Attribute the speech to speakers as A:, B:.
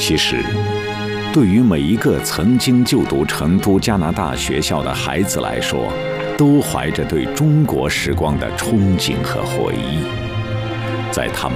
A: 其实，对于每一个曾经就读成都加拿大学校的孩子来说，都怀着对中国时光的憧憬和回忆。在他们